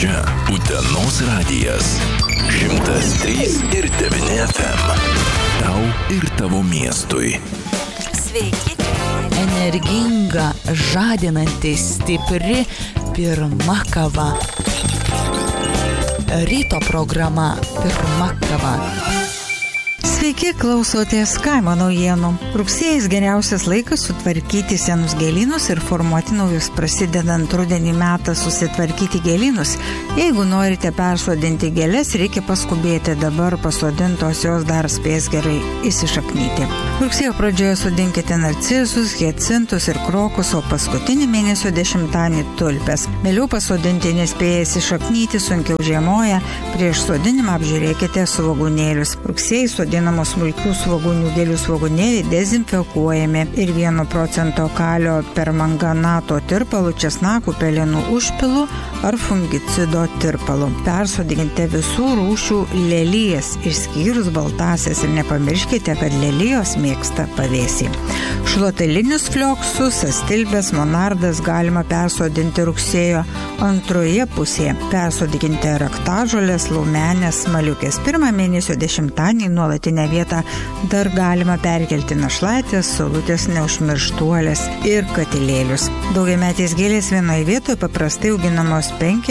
Čia Utenos radijas 103,9 FM. Tau ir tavo miestui. Sveiki. Energinga, žadinanti, stipri pirma kava. Ryto programa Pirma kava. Sveiki, klausotės kaimo naujienų. Rugsėjais geriausias laikas sutvarkyti senus gėlynus ir formuoti naujus. Prasidedant rudenį metą susitvarkyti gėlynus. Jeigu norite persodinti gėlės, reikia paskubėti. Dabar pasodintos jos dar spės gerai įsišaknyti. Rugsėjo pradžioje sodinkite narcizus, hiacintus ir krokus, o paskutinį mėnesio 10 tulpes. Vėliau pasodinti nespėję įsišaknyti, sunkiau žiemoja. Prieš sodinimą apžiūrėkite svogūnėlius. Rugsėjai sodinamos smulkių svogūnių gėlių svogūnėliai dezinfekuojami ir 1% kalio permanganato tirpalu, česnakų, pelenų užpilu ar fungicido tirpalu. Persodinkite visų rūšių lelijas, išskyrus baltasias, ir nepamirškite, kad lelijos mėgsta pavėsį. Šluotelinius flioksus, astilbės, monardas galima persodinti rugsėjo antroje pusėje. Persodinkite raktažolės, laumenės, smaliukės. Pirmą mėnesio 10 nuolatinę vietą dar galima perkelti našlaitės, saulutės, neužmirštuolės ir katilėlius. Daugiametės gėlės vienoje vietoje paprastai auginamos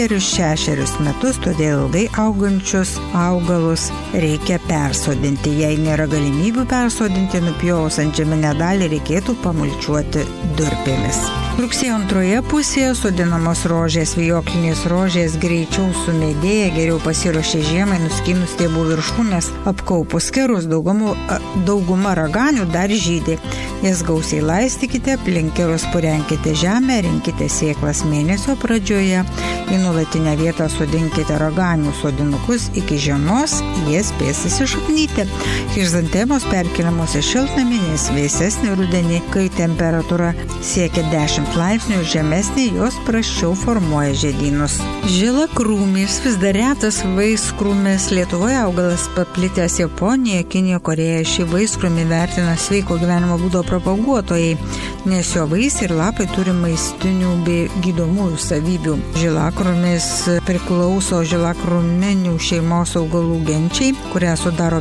5-6 metus, todėl ilgai augančius augalus reikia persodinti. Jei nėra galimybių persodinti, nupjovus antžeminę dalį reikėtų pamulčiuoti durpėmis. Rugsėjo antroje pusėje sodinamos rožės, vijoklinės rožės greičiau sumedėja, geriau pasiruošia žiemai, nuskynus stiebų viršūnės, apkaupus kerus, dauguma raganių dar žydi. Jas gausiai laistykite, aplink kerus purenkite žemę, rinkite sėklas mėnesio pradžioje. Į nuolatinę vietą sodinkite raganių sodinukus iki žiemos, jie spės įsišaknyti. Chrizantemos perkeliamos į šiltnamį, nes vėsesnį rudenį, kai temperatūra siekia 10 laipsnių ir žemesnė, jos prasčiau formuoja žiedynus. Žilakrūmis vis dar retas vaiskrūmis. Lietuvoje augalas paplitęs Japonijoje, Kinijoje, Korėjoje. Šį vaiskrūmį vertina sveiko gyvenimo būdo propaguotojai, nes jo vaisiai ir lapai turi maistinių bei gydomųjų savybių. Žilakrūmis priklauso žilakrūminių šeimos augalų genčiai, kurią sudaro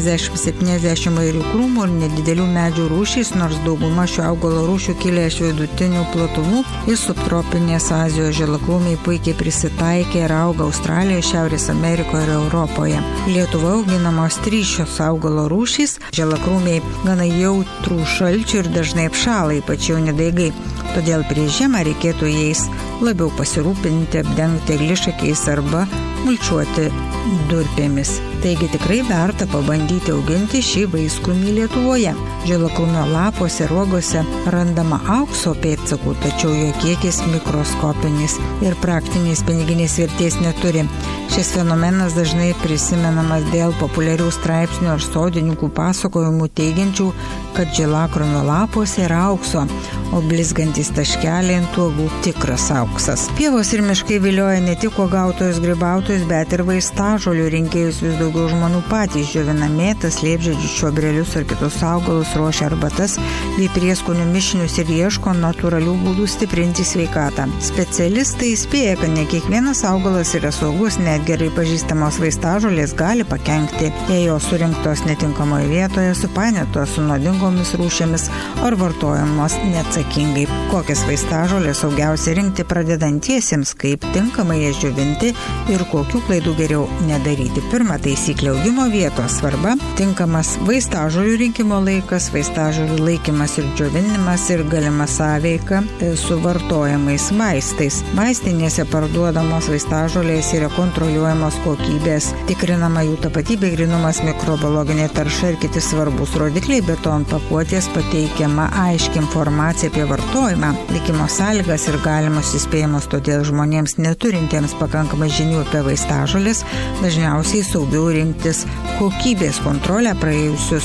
50-70 įvairių krūmų ir nedidelių medžių rūšys, nors dauguma šio augalo rūšių kilę iš vidutinių platumų ir subtropinės Azijos. Žilakrūmiai puikiai prisitaikė ir auga Australijoje, Šiaurės Amerikoje ir Europoje. Lietuvoje auginamos 3 šios augalo rūšys. Žilakrūmiai gana jautrų šalčių ir dažnai apšąla, ypač jauni daigai. Todėl prieš žiemą reikėtų jais labiau pasirūpinti, apdengti eglišakiais arba mulčiuoti durpėmis. Taigi tikrai verta pabandyti auginti šį vaiskrūmį Lietuvoje. Žilakrūmio lapuose ir uogose randama aukso pėdsakų, tačiau jo kiekis mikroskopinis ir praktinės piniginės vertės neturi. Šis fenomenas dažnai prisimenamas dėl populiarių straipsnių ar sodininkų pasakojimų teigiančių, kad žilakrūmio lapuose yra aukso, o blizgantis taškeliai ant uogų tikras auksas. Pievos ir miškai vilioja ne tik uogautojus, grybautojus, bet ir vaistažolių rinkėjus. Vis daugiau žmonių patys džiovina mėtas, liepžiedžius, čiobrelius ar kitus augalus, ruošia arbatas bei prieskonių mišinius ir ieško natūralių būdų stiprinti sveikatą. Specialistai įspėja, kad ne kiekvienas augalas yra saugus, net gerai pažįstamos vaistažolės gali pakenkti, jei jos surinktos netinkamoje vietoje, supainiotos su nuodingomis rūšimis ar vartojamos neatsakingai. Kokias vaistažolės saugiausia rinkti pradedantiesiems, kaip tinkamai jas džiovinti ir kokių klaidų geriau nedaryti. Pirma taisyklė – augimo vietos svarba, tinkamas vaistažolių rinkimo laikas, vaistažolių laikymas ir džiovinimas ir galima sąveika su vartojamais vaistais. Vaistinėse parduodamos vaistažolės yra kontroliuojamos kokybės, tikrinama jų tapatybė, grynumas, mikrobiologinė tarša ir kiti svarbus rodikliai, bet to ant pakuotės pateikiama aiški informacija apie vartojimą, likimo sąlygas ir galimus įspėjimus, todėl žmonėms neturintiems pakankamai žinių apie vaistažolės dažniausiai saugiau rinktis kokybės kontrolę praėjusius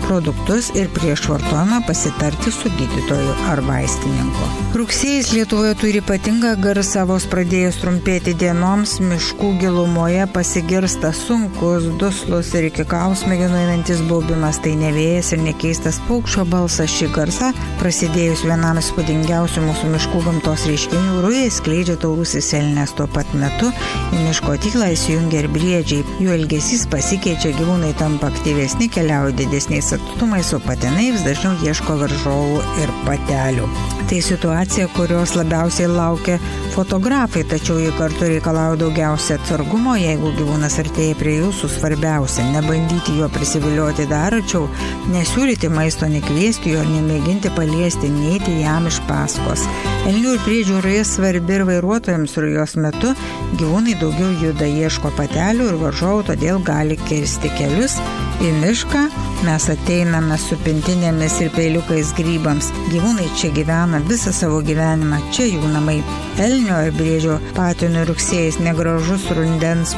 produktus ir prieš vartojimą pasitarti su gydytoju ar vaistininku. Rugsėjis Lietuvoje turi ypatingą garsą, vos pradėjus trumpėti dienoms, miškų gilumoje pasigirsta sunkus, duslus ir iki kaulsmegenų einantis baubimas. Tai ne vėjas ir nekeistas paukščio balsas. Šį garsą, prasidėjus vienam įspūdingiausių mūsų miškų gamtos reiškinių, rujai skleidžia taurusis elnias. Tuo pat metu į miško tylą įsijungia ir briedžiai. Jų elgesys pasikeičia, gyvūnai tampa aktyvesni, keliauja didesniais atstumais, o patinai vis dažniau ieško varžovų ir patelių. Tai situacija, kurios labiausiai laukia fotografai, tačiau jie kartu reikalauja daugiausia atsargumo. Jeigu gyvūnas artėja prie jūsų, svarbiausia nebandyti jo prisivilioti dar arčiau, nesiūlyti maisto, nekviesti jo, nemėginti paliesti, neiti jam iš paskos. Elnių ir briedžių ruja svarbi ir vairuotojams. Rujos metu gyvūnai daugiau juda, ieško patelių ir varžovų, todėl gali kirsti kelius. Į mišką mes ateiname su pintinėmis ir peiliukais grybams. Gyvūnai čia gyvena visą savo gyvenimą, čia jų namai. Elnio ir briedžio patinui rugsėjais negražus rudens